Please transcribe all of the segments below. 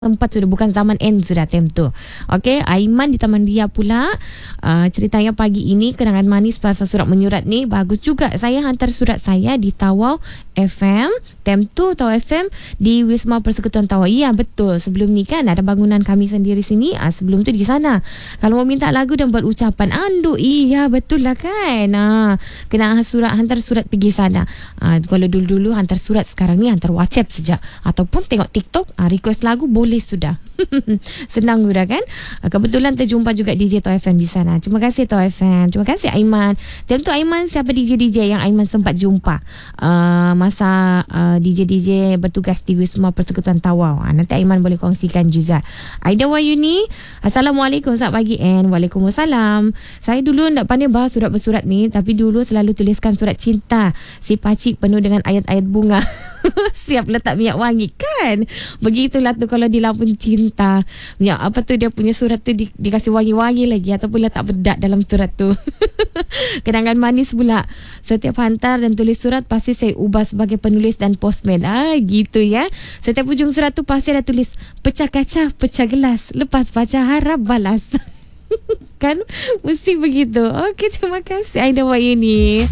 tempat sudah, bukan zaman N sudah time tu. Okey, Aiman di Taman Ria pula. Ceritanya pagi ini kenangan manis pasal surat menyurat ni bagus juga. Saya hantar surat saya di Tawau FM, time tu Tawau FM di Wisma Persekutuan Tawau. Ya betul, sebelum ni kan ada bangunan kami sendiri sini. Sebelum tu di sana. Kalau mau minta lagu dan buat ucapan andu, iya betul lah kan. Kena hantar surat pergi sana. Kalau dulu-dulu hantar surat, sekarang ni hantar WhatsApp saja ataupun tengok TikTok, request lagu boleh sudah. Senang sudah kan. Kebetulan terjumpa juga DJ Tawau FM di sana. Terima kasih Tawau FM. Terima kasih Aiman. Tentu Aiman siapa DJ-DJ yang Aiman sempat jumpa masa DJ-DJ bertugas di Wisma Persekutuan Tawau. Nanti Aiman boleh kongsikan juga. Aida Wayuni, Assalamualaikum, selamat pagi. Waalaikumsalam. Saya dulu tak pandai bahas surat bersurat ni, tapi dulu selalu tuliskan surat cinta si pakcik penuh dengan ayat-ayat bunga. Siap letak minyak wangi kan. Begitulah tu kalau di lampun cinta. Minyak apa tu, dia punya surat tu dikasih wangi-wangi lagi ataupun letak bedak dalam surat tu. Kenangan manis pula. Setiap hantar dan tulis surat pasti saya ubah sebagai penulis dan postman. Gitu ya. Setiap ujung surat tu pasti ada tulis pecah kaca, pecah gelas, lepas baca harap balas. Kan mesti begitu. Okey, terima kasih Aida Wayuni.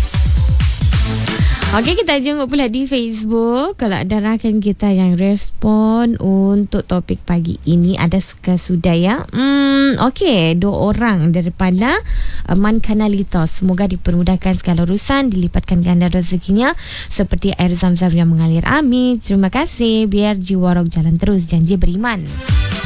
Okey, kita jenguk pula di Facebook. Kalau ada rakan kita yang respon untuk topik pagi ini, ada sudah ya. Okey, 2 orang daripada Man Kanalitos. Semoga dipermudahkan segala urusan, dilipatkan ganda rezekinya seperti air zam-zam yang mengalir. Amin. Terima kasih. Biar jiwa roh jalan terus, janji beriman.